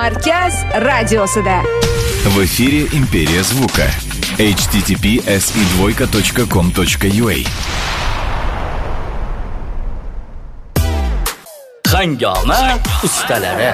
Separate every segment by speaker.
Speaker 1: Markaz radiosida.
Speaker 2: В эфире Империя звука. https://e2.com.ua.
Speaker 3: Hangama ustalari.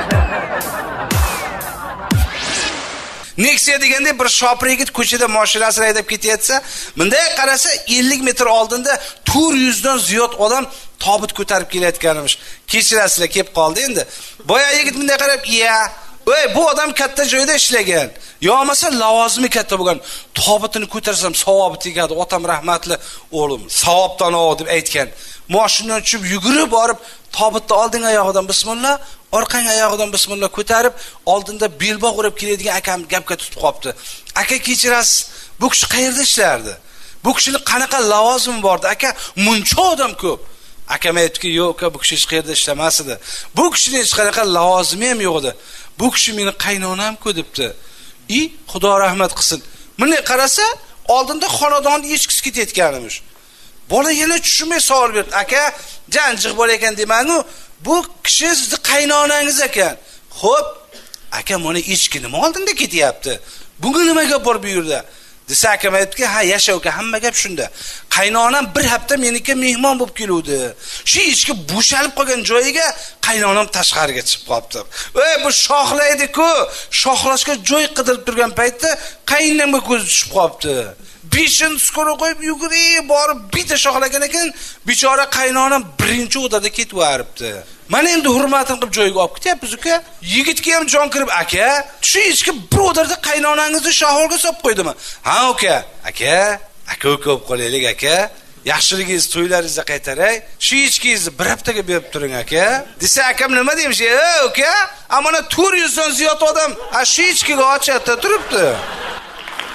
Speaker 4: Nexia deganda bir shopir yigit ko'chada mashinasini haydab ketayotsa, bunday qarasa 50 metr oldinda 400 dan ziyod odam tobut ko'tarib kelayotganimiz. Kechirasizlar, kelib qoldi endi. Boya yigit bunday qarab, "Ya, voy, bu odam katta joyda ishlagan. Yo'masa lavozimi katta bo'lgan. Tobutini ko'tarsam savobi tegadi. Otam rahmatli o'g'lim, savobdan ol" deb aytgan. Mashinadan tushib yugurib borib, tobutni oldingi oyog'idan bismillah, orqangi oyog'idan bismillah ko'tarib, oldinda belbog' urib keladigan akam gapga tutib qopti. "Aka, kechirasiz, bu kishi qayerda ishlardi? Bu kishining qanaqa lavozimi bor?" Aka, "Muncha odam ko'p." Akam aytdiki, "Yo'q, bu kishi hech qayerda ishlamas edi. Bu kishining hech qanaqa lavozimi ham yo'q edi. Bu kishi meni qaynonam-ku" debdi. Xudo rahmat qilsin. Bunday qarasa, oldinda xonadonni echkisi ketayotganimiz. Bola yana tushunmay savol berdi. "Aka, janjiq bo'lar ekan demang-ku, bu kishi sizning qaynonangiz ekan." "Xo'p, aka, mana echki nima oldinda ketyapti? Bunga nima gap bor bu yerda?" Desa akam aytdiki, "Ha, yasha uka, hamma gap shunda. Qaynonam bir hafta meniki mehmon bo'lib keluvdi. Shu echki bo'shalib qolgan joyiga qaynonam tashqariga chiqib qopti. Voy, bu shoxlaydi-ku, shoxlashga joy qidirib turgan paytda qaynonamga ko'zi tushib qopti. Beshin skora qo'yib yugurib borib bitta shoxlagan ekan, bechora qaynonam birinchi o'dada ketib yoribdi. Mana endi hurmatini qilib joyiga olib ketyapmiz uka. Yigitga ham jon kirib, "Aka, shu echki bir o'darda qaynonangizni shoxolga solib qo'ydimi?" "Ha uka, aka uka bo'lib qolaylik aka. Yaxshiligingiz to'ylaringizga qaytaray. Shu echkingizni bir haftaga berib turing aka." Desa akam nima deymish? Uka, amana 400 dan ziyod odam shu echkiga ochayotda turibdi."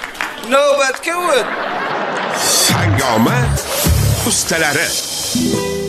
Speaker 4: Navbatga o't.
Speaker 5: Hangama ustalari.